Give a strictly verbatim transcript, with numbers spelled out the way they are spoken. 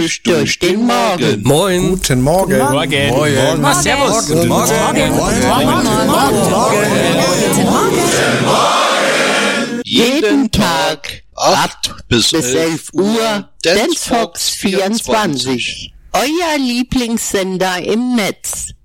durch, durch den Morgen. Moin. Guten Morgen. Morgen. Morgen. Morgen. Servus. Guten Morgen. Jeden Tag acht bis elf Uhr Dance Fox vierundzwanzig. Euer Lieblingssender im Netz.